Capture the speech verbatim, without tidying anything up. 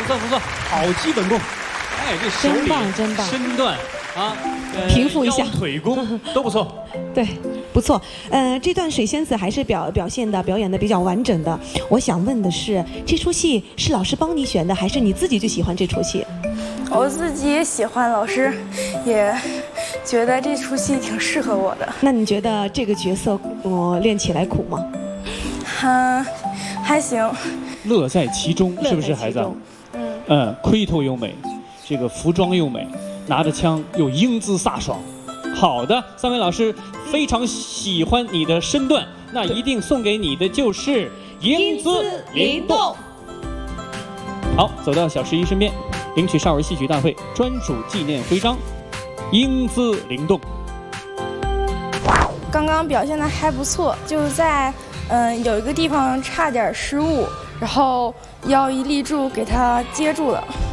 不错不错，好基本功。哎，这手真里棒真棒身段啊，呃平复一下腰腿功都不错。 对，不错。呃，这段水仙子还是表表现的表演的比较完整的。我想问的是，这出戏是老师帮你选的，还是你自己就喜欢这出戏？ 我自己也喜欢，老师也觉得这出戏挺适合我的。 那你觉得这个角色我、呃、练起来苦吗？ 嗯，还行。 乐在其中，是不是孩子？ 嗯嗯，盔头又美，这个服装又美，拿着枪又英姿飒爽。好的，三位老师非常喜欢你的身段，那一定送给你的就是英姿灵动。好，走到小十一身边，领取少儿戏曲大会专属纪念徽章，英姿灵动。 刚刚表现的还不错，就在嗯、呃、有一个地方差点失误，然后腰一立住给他接住了。